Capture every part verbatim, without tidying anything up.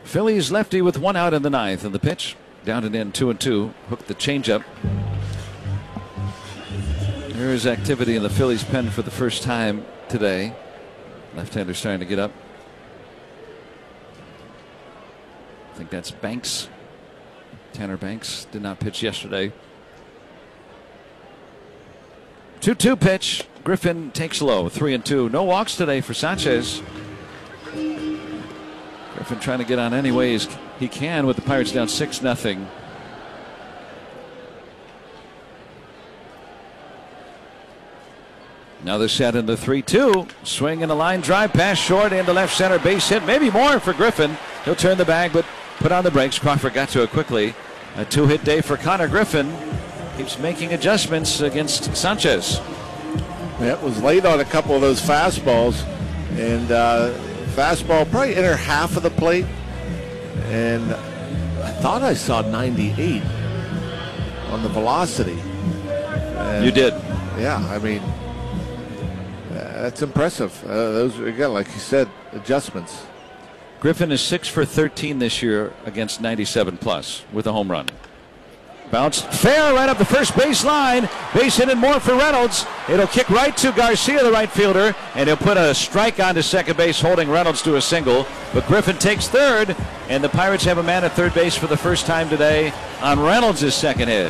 Phillies lefty with one out in the ninth, and the pitch down and in, two and two. Hooked the changeup. There is activity in the Phillies pen for the first time today. Left-hander starting to get up. I think that's Banks. Tanner Banks did not pitch yesterday. two two pitch. Griffin takes low, three and two. No walks today for Sanchez. Griffin trying to get on any way he can with the Pirates down six nothing. Now the set in the three two. Swing and a line drive past short into left center, base hit. Maybe more for Griffin. He'll turn the bag but put on the brakes. Crawford got to it quickly. A two-hit day for Connor Griffin. Keeps making adjustments against Sanchez. It was late on a couple of those fastballs. And uh, fastball probably inner half of the plate. And I thought I saw ninety-eight on the velocity. And you did. Yeah, I mean, that's impressive. Uh, those, again, like you said, adjustments. Griffin is six for thirteen this year against ninety-seven plus with a home run. Bounced fair right up the first base line. Base hit and more for Reynolds. It'll kick right to Garcia, the right fielder, and he'll put a strike onto second base, holding Reynolds to a single. But Griffin takes third, and the Pirates have a man at third base for the first time today on Reynolds' second hit.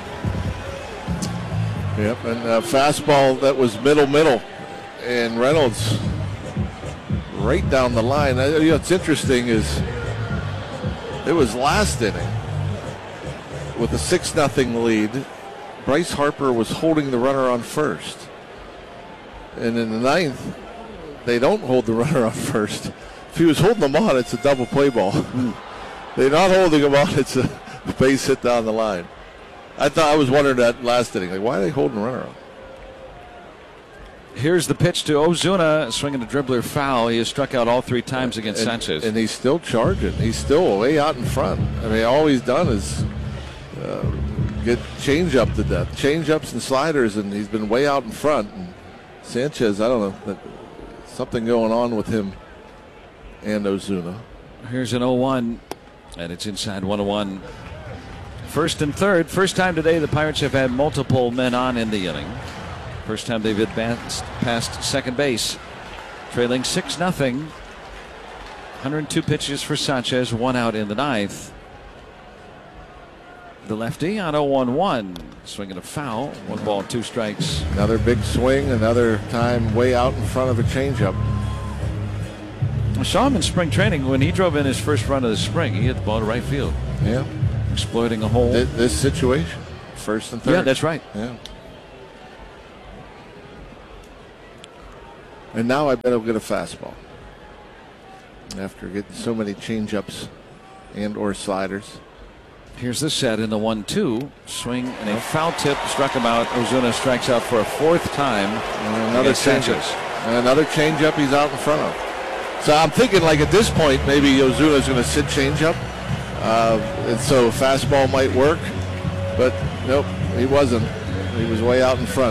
Yep, and a fastball that was middle middle, and Reynolds right down the line. You know, what's interesting is it was last inning with a six nothing lead. Bryce Harper was holding the runner on first, and in the ninth they don't hold the runner on first. If he was holding them on, it's a double play ball. They're not holding him on, it's a base hit down the line. I thought I was wondering that last inning, like, why are they holding the runner on? Here's the pitch to Ozuna, swinging a dribbler foul. He has struck out all three times against and, Sanchez. And he's still charging. He's still way out in front. I mean, all he's done is uh, get change up to death. Change ups and sliders, and he's been way out in front. And Sanchez, I don't know, that, something going on with him and Ozuna. Here's an oh one, and it's inside one oh one. First and third. First time today the Pirates have had multiple men on in the inning. First time they've advanced past second base. Trailing six nothing. one hundred two pitches for Sanchez, one out in the ninth. The lefty on oh one one. Swinging a foul. One ball, two strikes. Another big swing, another time way out in front of a changeup. I saw him in spring training when he drove in his first run of the spring. He hit the ball to right field. Yeah. Exploiting a hole. This, this situation. First and third. Yeah, that's right. Yeah. And now I bet he'll get a fastball. After getting so many changeups and or sliders. Here's the set in the one two. Swing and a foul tip struck him out. Ozuna strikes out for a fourth time. And another changeup. And another changeup he's out in front of. So I'm thinking, like, at this point, maybe Ozuna's going to sit changeup. Uh, and so fastball might work. But nope, he wasn't. He was way out in front.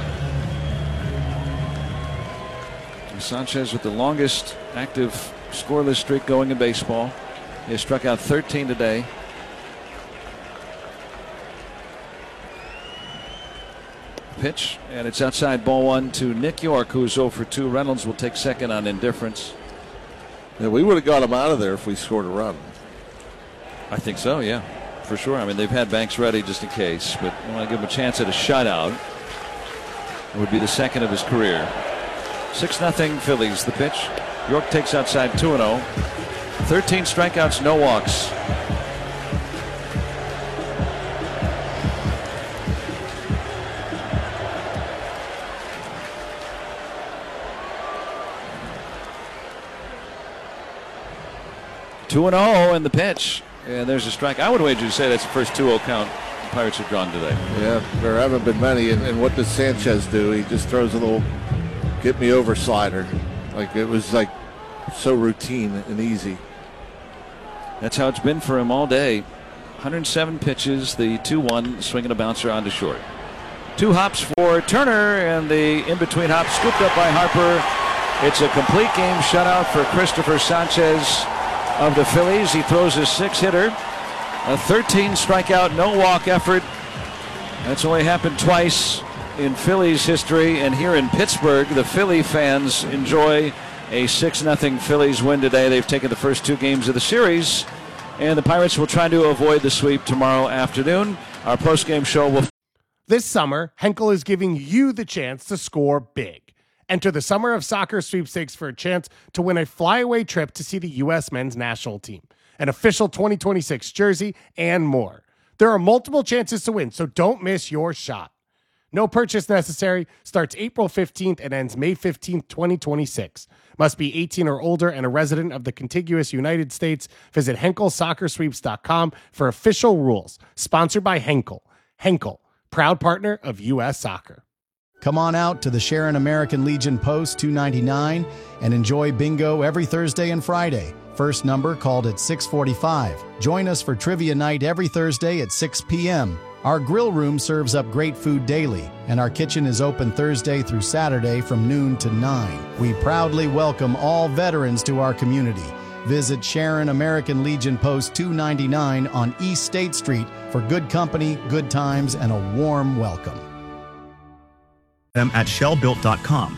Sanchez with the longest active scoreless streak going in baseball. He has struck out thirteen today. Pitch, and it's outside ball one to Nick York, who's oh for two. Reynolds will take second on indifference. Yeah, we would have got him out of there if we scored a run. I think so, yeah, for sure. I mean, they've had Banks ready just in case, but I want to give him a chance at a shutout. It would be the second of his career. six nothing Phillies, the pitch. York takes outside two and oh. thirteen strikeouts, no walks. two and oh in the pitch. And there's a strike. I would wager to say that's the first two oh count the Pirates have drawn today. Yeah, there haven't been many. And, and what does Sanchez do? He just throws a little get me over slider. Like, it was like so routine and easy. That's how it's been for him all day. one hundred seven pitches, the two one, swinging a bouncer onto short. Two hops for Turner, and the in-between hop scooped up by Harper. It's a complete game shutout for Christopher Sanchez. of the Phillies. He throws a six-hitter, a thirteen strikeout, no walk effort. That's only happened twice in Phillies history, and here in Pittsburgh, the Philly fans enjoy a six nothing Phillies win today. They've taken the first two games of the series, and the Pirates will try to avoid the sweep tomorrow afternoon. Our post-game show will... This summer, Henkel is giving you the chance to score big. Enter the Summer of Soccer sweepstakes for a chance to win a flyaway trip to see the U S men's national team, an official twenty twenty-six jersey, and more. There are multiple chances to win, so don't miss your shot. No purchase necessary. Starts April fifteenth and ends May fifteenth, twenty twenty-six. Must be eighteen or older and a resident of the contiguous United States. Visit Henkel Soccer Sweeps dot com for official rules. Sponsored by Henkel. Henkel, proud partner of U S Soccer. Come on out to the Sharon American Legion Post two ninety-nine and enjoy bingo every Thursday and Friday. First number called at six forty-five. Join us for trivia night every Thursday at six p.m. Our grill room serves up great food daily, and our kitchen is open Thursday through Saturday from noon to nine. We proudly welcome all veterans to our community. Visit Sharon American Legion Post two ninety-nine on East State Street for good company, good times, and a warm welcome. Them at shell built dot com.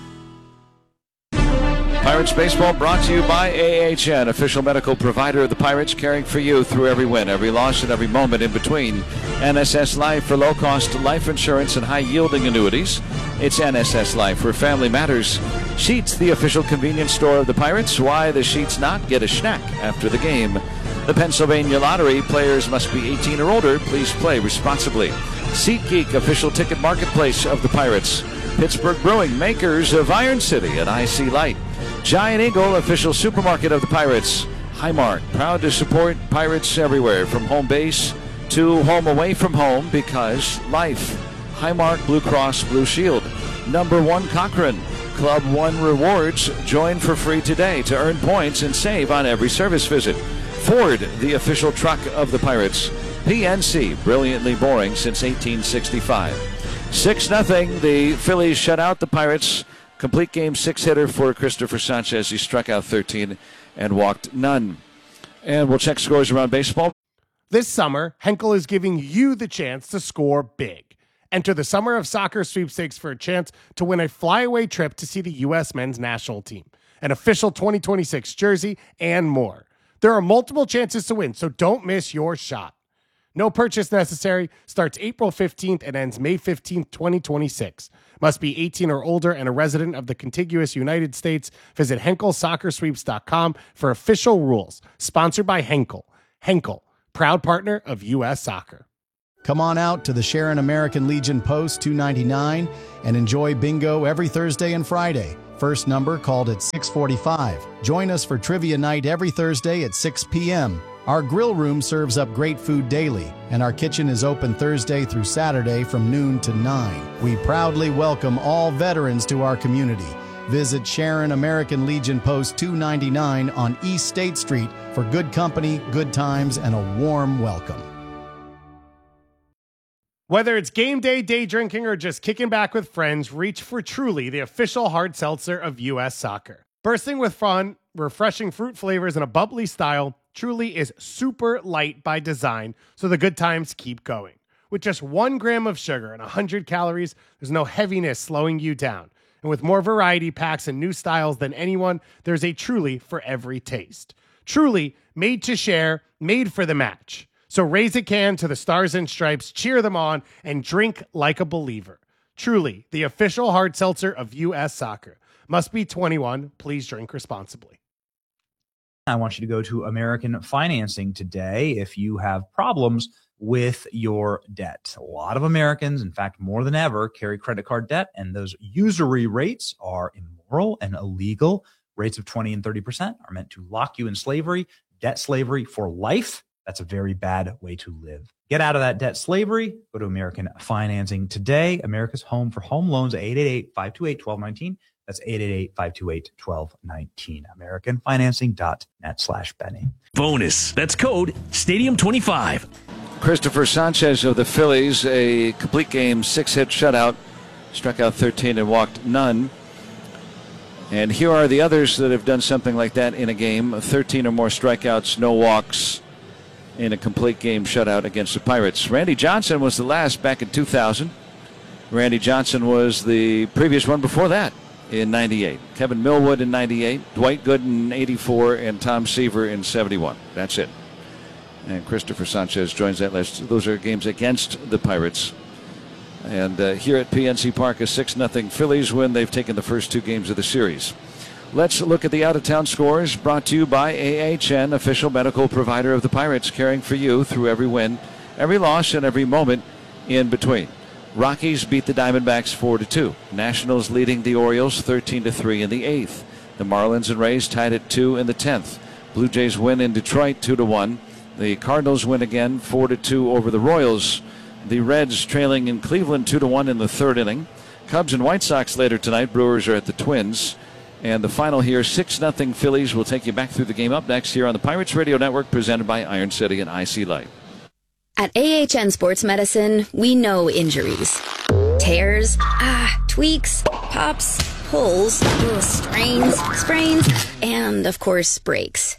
Pirates Baseball brought to you by A H N, official medical provider of the Pirates, caring for you through every win, every loss, and every moment in between. N S S Life for low-cost life insurance and high-yielding annuities. It's N S S Life, where family matters. Sheets, the official convenience store of the Pirates. Why the Sheets not? Get a snack after the game. The Pennsylvania Lottery. Players must be eighteen or older. Please play responsibly. SeatGeek, official ticket marketplace of the Pirates. Pittsburgh Brewing, makers of Iron City and I C Light. Giant Eagle, official supermarket of the Pirates. Highmark, proud to support Pirates everywhere, from home base to home away from home, because life. Highmark Blue Cross Blue Shield. Number one Cochrane. Club One Rewards. Join for free today to earn points and save on every service visit. Ford, the official truck of the Pirates. P N C, brilliantly boring since eighteen sixty-five. six nothing, the Phillies shut out the Pirates. Complete game six-hitter for Christopher Sanchez. He struck out thirteen and walked none. And we'll check scores around baseball. This summer, Henkel is giving you the chance to score big. Enter the Summer of Soccer sweepstakes for a chance to win a flyaway trip to see the U S men's national team, an official twenty twenty-six jersey, and more. There are multiple chances to win, so don't miss your shot. No purchase necessary. Starts April fifteenth and ends May fifteenth, twenty twenty-six. Must be eighteen or older and a resident of the contiguous United States. Visit Henkel Soccer Sweeps dot com for official rules. Sponsored by Henkel. Henkel, proud partner of U S Soccer. Come on out to the Sharon American Legion Post two ninety-nine and enjoy bingo every Thursday and Friday. First number called at six forty-five. Join us for trivia night every Thursday at six p.m. Our grill room serves up great food daily, and our kitchen is open Thursday through Saturday from noon to nine. We proudly welcome all veterans to our community. Visit Sharon American Legion Post two ninety-nine on East State Street for good company, good times, and a warm welcome. Whether it's game day, day drinking, or just kicking back with friends, reach for Truly, the official hard seltzer of U S Soccer. Bursting with fun, refreshing fruit flavors, and a bubbly style, Truly is super light by design, so the good times keep going. With just one gram of sugar and one hundred calories, there's no heaviness slowing you down. And with more variety packs and new styles than anyone, there's a Truly for every taste. Truly, made to share, made for the match. So raise a can to the Stars and Stripes, cheer them on, and drink like a believer. Truly, the official hard seltzer of U S Soccer. Must be twenty-one. Please drink responsibly. I want you to go to American Financing today if you have problems with your debt. A lot of Americans, in fact, more than ever, carry credit card debt, and those usury rates are immoral and illegal. Rates of twenty and thirty percent are meant to lock you in slavery, debt slavery for life. That's a very bad way to live. Get out of that debt slavery. Go to American Financing today. America's home for home loans, eight eight eight, five two eight, one two one nine. That's eight eight eight, five two eight, one two one nine. American Financing dot net slash Benny. Bonus. That's code Stadium twenty-five. Christopher Sanchez of the Phillies, a complete game, six-hit shutout, struck out thirteen and walked none. And here are the others that have done something like that in a game. thirteen or more strikeouts, no walks in a complete game shutout against the Pirates. Randy Johnson was the last back in two thousand. Randy Johnson was the previous one before that in ninety-eight. Kevin Millwood in ninety-eight, Dwight Gooden in eighty-four, and Tom Seaver in seventy-one. That's it. And Christopher Sanchez joins that list. Those are games against the Pirates. And uh, here at P N C Park, a six nothing Phillies win. They've taken the first two games of the series. Let's look at the out-of-town scores, brought to you by A H N, official medical provider of the Pirates, caring for you through every win, every loss, and every moment in between. Rockies beat the Diamondbacks four to two. Nationals leading the Orioles thirteen to three in the eighth. The Marlins and Rays tied at two in the tenth. Blue Jays win in Detroit two to one. The Cardinals win again four to two over the Royals. The Reds trailing in Cleveland two to one in the third inning. Cubs and White Sox later tonight. Brewers are at the Twins. And the final here, six nothing Phillies. Will take you back through the game up next here on the Pirates Radio Network, presented by Iron City and I C Light. At A H N Sports Medicine, we know injuries. Tears, ah, tweaks, pops, pulls, ugh, strains, sprains, and, of course, breaks.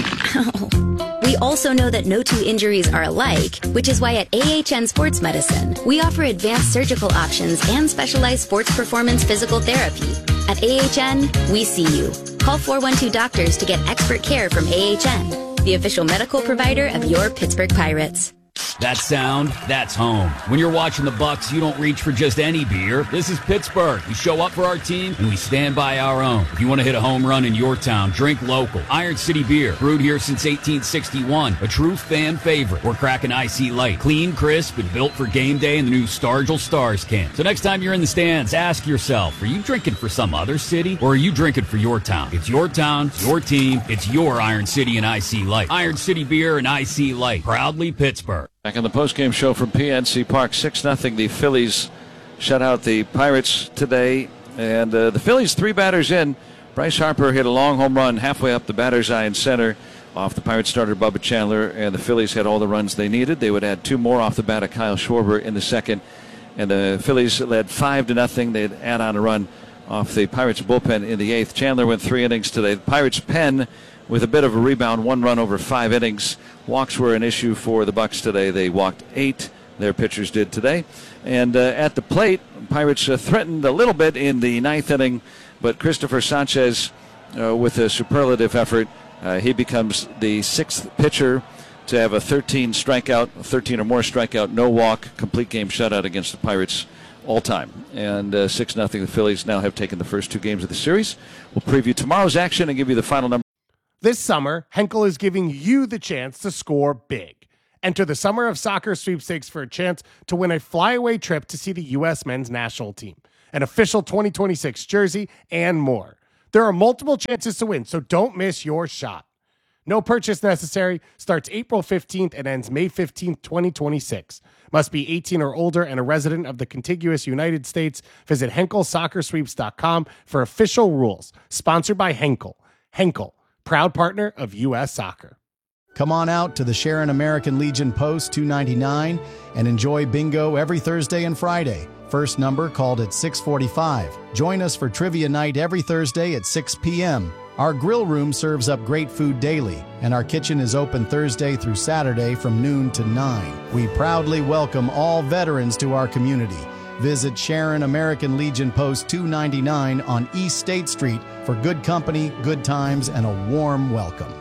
Ow. We also know that no two injuries are alike, which is why at A H N Sports Medicine, we offer advanced surgical options and specialized sports performance physical therapy. At A H N, we see you. Call four one two Doctors to get expert care from A H N, the official medical provider of your Pittsburgh Pirates. That sound, that's home. When you're watching the Bucks, you don't reach for just any beer. This is Pittsburgh. We show up for our team, and we stand by our own. If you want to hit a home run in your town, drink local. Iron City Beer, brewed here since eighteen sixty-one. A true fan favorite. We're cracking I C Light. Clean, crisp, and built for game day in the new Stargell Stars can. So next time you're in the stands, ask yourself, are you drinking for some other city, or are you drinking for your town? It's your town, it's your team, it's your Iron City and I C Light. Iron City Beer and I C Light. Proudly Pittsburgh. Back on the postgame show from P N C Park, six nothing. The Phillies shut out the Pirates today. And uh, the Phillies, three batters in. Bryce Harper hit a long home run halfway up the batter's eye in center off the Pirates starter Bubba Chandler. And the Phillies had all the runs they needed. They would add two more off the bat of Kyle Schwarber in the second. And the Phillies led five to nothing. They'd add on a run off the Pirates bullpen in the eighth. Chandler went three innings today. The Pirates pen with a bit of a rebound, one run over five innings. Walks were an issue for the Bucks today. They walked eight. Their pitchers did today. And uh, at the plate, Pirates uh, threatened a little bit in the ninth inning, but Christopher Sanchez, uh, with a superlative effort, uh, he becomes the sixth pitcher to have a thirteen strikeout, thirteen or more strikeout, no walk, complete game shutout against the Pirates all time. And uh, six nothing, the Phillies now have taken the first two games of the series. We'll preview tomorrow's action and give you the final number. This summer, Henkel is giving you the chance to score big. Enter the Summer of Soccer sweepstakes for a chance to win a flyaway trip to see the U S men's national team, an official twenty twenty-six jersey, and more. There are multiple chances to win, so don't miss your shot. No purchase necessary. Starts April fifteenth and ends May fifteenth, twenty twenty-six. Must be eighteen or older and a resident of the contiguous United States. Visit Henkel Soccer Sweeps dot com for official rules. Sponsored by Henkel. Henkel, proud partner of U S Soccer. Come on out to the Sharon American Legion Post two ninety-nine and enjoy bingo every Thursday and Friday. First number called at six forty-five. Join us for trivia night every Thursday at six p.m. Our grill room serves up great food daily, and our kitchen is open Thursday through Saturday from noon to nine. We proudly welcome all veterans to our community. Visit Sharon American Legion Post two ninety-nine on East State Street for good company, good times, and a warm welcome.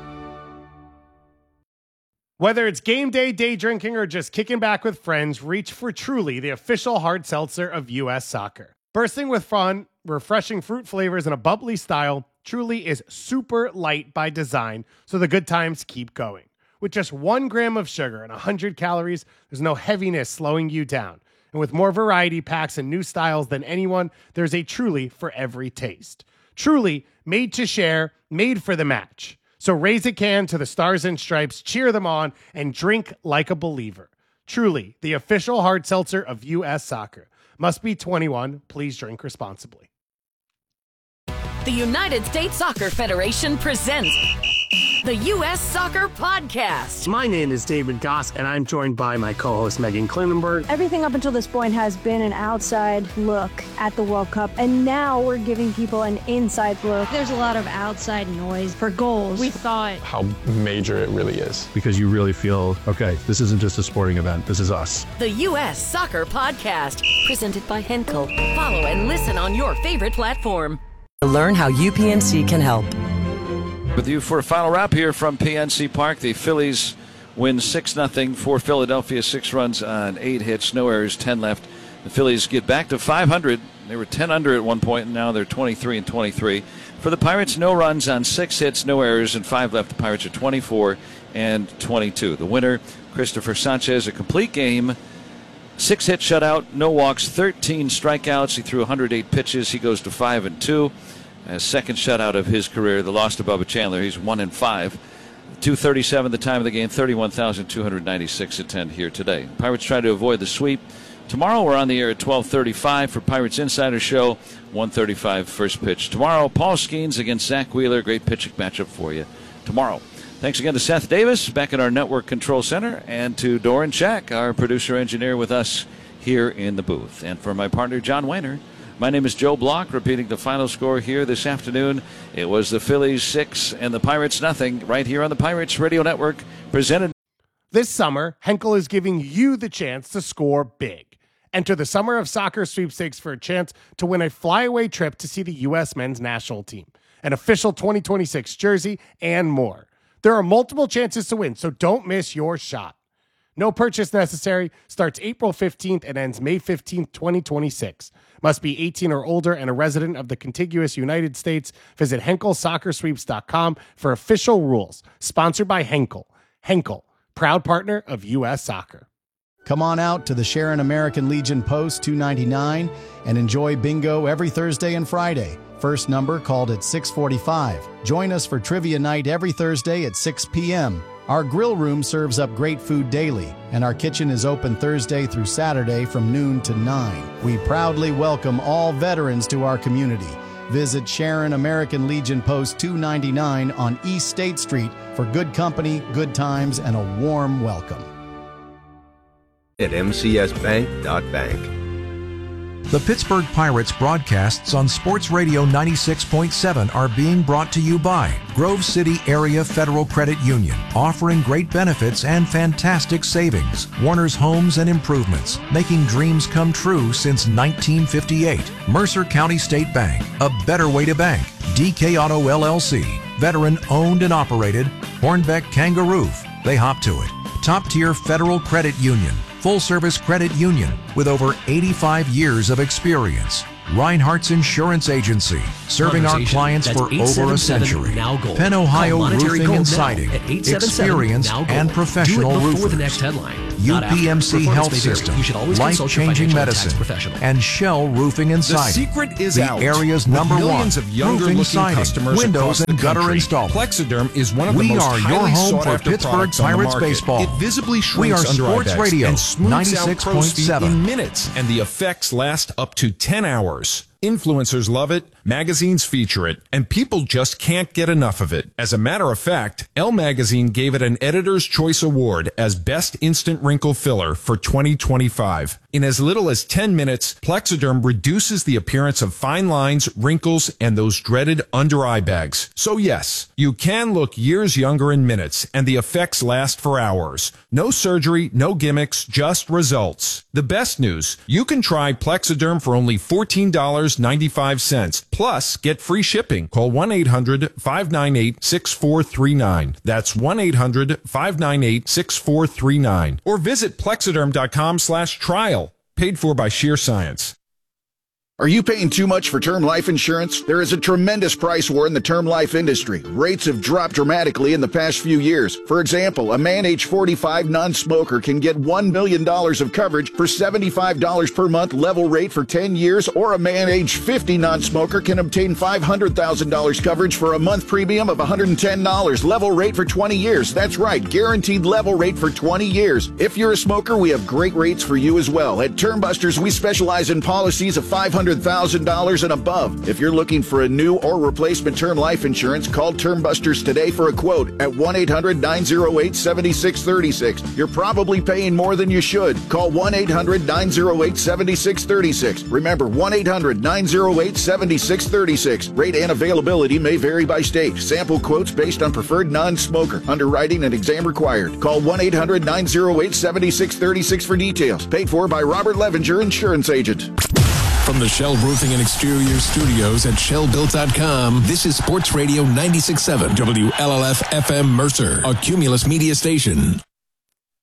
Whether it's game day, day drinking, or just kicking back with friends, reach for Truly, the official hard seltzer of U S Soccer. Bursting with fun, refreshing fruit flavors, and a bubbly style, Truly is super light by design, so the good times keep going. With just one gram of sugar and one hundred calories, there's no heaviness slowing you down. And with more variety packs and new styles than anyone, there's a Truly for every taste. Truly, made to share, made for the match. So raise a can to the Stars and Stripes, cheer them on, and drink like a believer. Truly, the official hard seltzer of U S Soccer. Must be twenty-one. Please drink responsibly. The United States Soccer Federation presents the U S Soccer Podcast. My name is David Goss, and I'm joined by my co-host Megan Klinenberg. Everything up until this point has been an outside look at the World Cup, and now we're giving people an inside look. There's a lot of outside noise for goals. We thought how major it really is. Because you really feel, okay, this isn't just a sporting event, this is us. The U S Soccer Podcast, presented by Henkel. Follow and listen on your favorite platform. Learn how U P N C can help. With you for a final wrap here from P N C Park. The Phillies win six nothing for Philadelphia. Six runs on eight hits, no errors, ten left. The Phillies get back to five hundred. They were ten under at one point, and now they're twenty-three and twenty-three. For the Pirates, no runs on six hits, no errors, and five left. The Pirates are twenty-four and twenty-two. The winner, Christopher Sanchez, a complete game. Six hit shutout, no walks, thirteen strikeouts. He threw one hundred eight pitches. He goes to five and two. A second shutout of his career. The loss to Bubba Chandler. He's one and five. two thirty-seven the time of the game. thirty-one thousand two hundred ninety-six attend here today. Pirates try to avoid the sweep. Tomorrow we're on the air at twelve thirty-five for Pirates Insider Show. one thirty-five first pitch. Tomorrow, Paul Skeens against Zach Wheeler. Great pitching matchup for you tomorrow. Thanks again to Seth Davis back at our Network Control Center, and to Doran Shack, our producer-engineer, with us here in the booth. And for my partner, John Weiner, my name is Joe Block, repeating the final score here this afternoon. It was the Phillies six and the Pirates nothing, right here on the Pirates Radio Network, presented. This summer, Henkel is giving you the chance to score big. Enter the Summer of Soccer sweepstakes for a chance to win a flyaway trip to see the U S men's national team, an official twenty twenty-six jersey, and more. There are multiple chances to win, so don't miss your shot. No purchase necessary. Starts April fifteenth and ends May fifteenth, twenty twenty-six. Must be eighteen or older and a resident of the contiguous United States. Visit Henkel Soccer Sweeps dot com for official rules. Sponsored by Henkel. Henkel, proud partner of U S Soccer. Come on out to the Sharon American Legion Post two ninety-nine and enjoy bingo every Thursday and Friday. First number called at six forty-five. Join us for trivia night every Thursday at six p.m. Our grill room serves up great food daily, and our kitchen is open Thursday through Saturday from noon to nine. We proudly welcome all veterans to our community. Visit Sharon American Legion Post two ninety-nine on East State Street for good company, good times, and a warm welcome. At m c s bank dot bank. The Pittsburgh Pirates broadcasts on Sports Radio ninety-six point seven are being brought to you by Grove City Area Federal Credit Union, offering great benefits and fantastic savings. Warner's Homes and Improvements, making dreams come true since nineteen fifty-eight. Mercer County State Bank, a better way to bank. D K Auto L L C, veteran owned and operated. Hornbeck Kangaroo, they hop to it. Top tier Federal Credit Union, full-service credit union with over eighty-five years of experience. Reinhardt's Insurance Agency, serving our clients for over a century. Penn Ohio Roofing and Siding, experienced and professional roofers. U P M C Health System, life-changing medicine, and Shell Roofing and Siding. The secret is the out. area's With number one millions of younger roofing, looking siding, customers windows, and gutter country. installment. Plexiderm is one of the we most are your highly home sought for after Pittsburgh products on the Pirates market. baseball. It visibly We shrinks are under Sports eye bags Radio and smooths out ninety-six crow's point feet seven. in minutes, and the effects last up to ten hours. Influencers love it, magazines feature it, and people just can't get enough of it. As a matter of fact, Elle Magazine gave it an Editor's Choice Award as Best Instant Wrinkle Filler for twenty twenty-five. In as little as ten minutes, Plexiderm reduces the appearance of fine lines, wrinkles, and those dreaded under-eye bags. So yes, you can look years younger in minutes, and the effects last for hours. No surgery, no gimmicks, just results. The best news, you can try Plexiderm for only fourteen dollars and ninety-five cents. Plus, get free shipping. Call one eight hundred five nine eight six four three nine. That's one eight hundred five nine eight six four three nine. Or visit plexiderm.com slash trial. Paid for by Sheer Science. Are you paying too much for term life insurance? There is a tremendous price war in the term life industry. Rates have dropped dramatically in the past few years. For example, a man age forty-five non-smoker can get one million dollars of coverage for seventy-five dollars per month level rate for ten years, or a man age fifty non-smoker can obtain five hundred thousand dollars coverage for a month premium of one hundred ten dollars level rate for twenty years. That's right, guaranteed level rate for twenty years. If you're a smoker, we have great rates for you as well. At Term Busters, we specialize in policies of five hundred hundred thousand dollars and above. If you're looking for a new or replacement term life insurance, call Term Busters today for a quote at one eight hundred nine oh eight seven six three six. You're probably paying more than you should. Call one eight hundred nine oh eight seven six three six. Remember, one eight hundred nine oh eight seven six three six. Rate and availability may vary by state. Sample quotes based on preferred non-smoker. Underwriting and exam required. Call one eight hundred nine oh eight seven six three six for details. Paid for by Robert Levinger, insurance agent. From the Shell Roofing and Exterior Studios at shell built dot com, this is Sports Radio ninety-six point seven W L L F F M Mercer, a Cumulus media station.